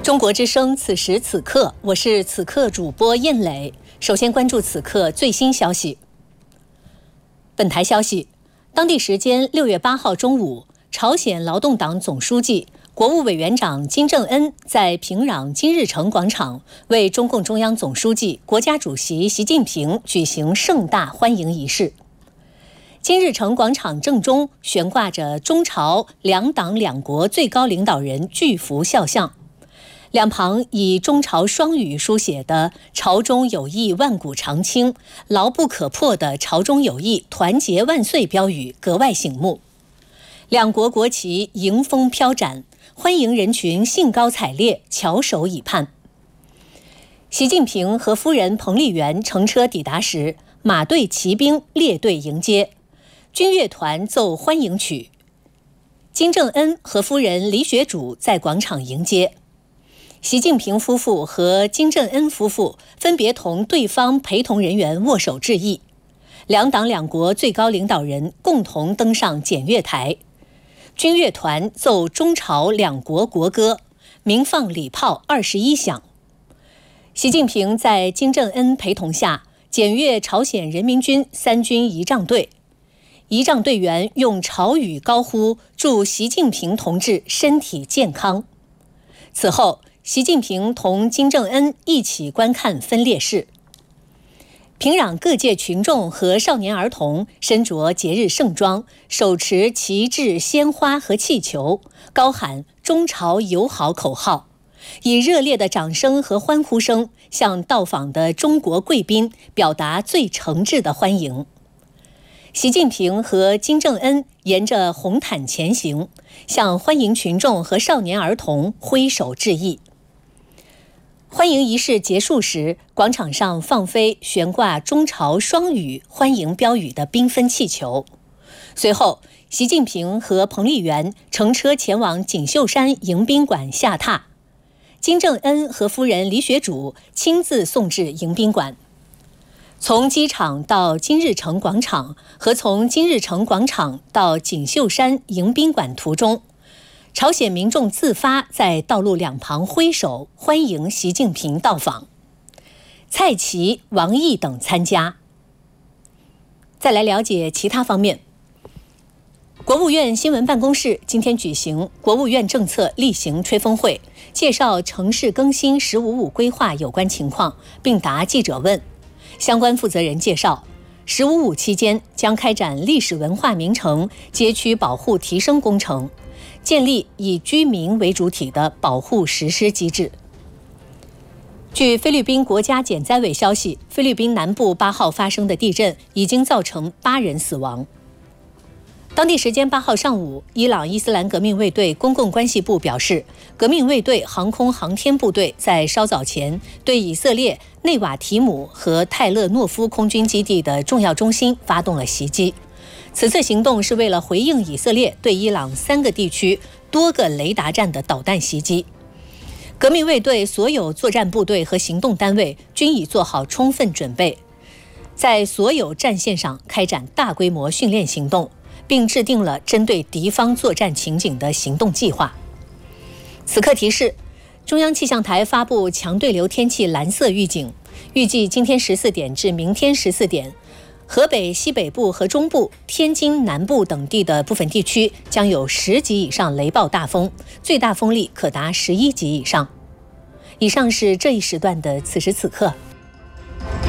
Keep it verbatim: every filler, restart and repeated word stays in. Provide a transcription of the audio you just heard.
中国之声，此时此刻，我是此刻主播燕磊。首先关注此刻最新消息。本台消息，当地时间六月八号中午，朝鲜劳动党总书记、国务委员长金正恩在平壤金日成广场为中共中央总书记、国家主席习近平举行盛大欢迎仪式。金日成广场正中悬挂着中朝两党两国最高领导人巨幅肖像，两旁以中朝双语书写的“朝中有义万古长青，牢不可破”的朝中有义团结万岁标语格外醒目。两国国旗迎风飘展，欢迎人群兴高采烈，翘首以盼。习近平和夫人彭丽媛乘车抵达时，马队骑兵列队迎接，军乐团奏欢迎曲。金正恩和夫人李雪主在广场迎接。习近平夫妇和金正恩夫妇分别同对方陪同人员握手致意，两党两国最高领导人共同登上检阅台，军乐团奏中朝两国国歌，鸣放礼炮二十一响。习近平在金正恩陪同下检阅朝鲜人民军三军仪仗队，仪仗队员用朝语高呼祝习近平同志身体健康。此后，习近平同金正恩一起观看分列式。平壤各界群众和少年儿童身着节日盛装，手持旗帜、鲜花和气球，高喊中朝友好口号，以热烈的掌声和欢呼声向到访的中国贵宾表达最诚挚的欢迎。习近平和金正恩沿着红毯前行，向欢迎群众和少年儿童挥手致意。欢迎仪式结束时，广场上放飞悬挂中朝双语欢迎标语的缤纷气球。随后，习近平和彭丽媛乘车前往锦绣山迎宾馆下榻，金正恩和夫人李雪主亲自送至迎宾馆。从机场到金日成广场和从金日成广场到锦绣山迎宾馆途中，朝鲜民众自发在道路两旁挥手欢迎习近平到访，蔡奇、王毅等参加。再来了解其他方面。国务院新闻办公室今天举行国务院政策例行吹风会，介绍城市更新“十五五”规划有关情况，并答记者问。相关负责人介绍，“十五五”期间将开展历史文化名城街区保护提升工程，建立以居民为主体的保护实施机制。据菲律宾国家减灾委消息，菲律宾南部八号发生的地震已经造成八人死亡。当地时间八号上午，伊朗伊斯兰革命卫队公共关系部表示，革命卫队航空航天部队在稍早前对以色列内瓦提姆和泰勒诺夫空军基地的重要中心发动了袭击。此次行动是为了回应以色列对伊朗三个地区多个雷达站的导弹袭击。革命卫队所有作战部队和行动单位均已做好充分准备，在所有战线上开展大规模训练行动，并制定了针对敌方作战情景的行动计划。此刻提示，中央气象台发布强对流天气蓝色预警，预计今天十四点至明天十四点，河北西北部和中部、天津南部等地的部分地区将有十级以上雷暴大风，最大风力可达十一级以上。以上是这一时段的此时此刻。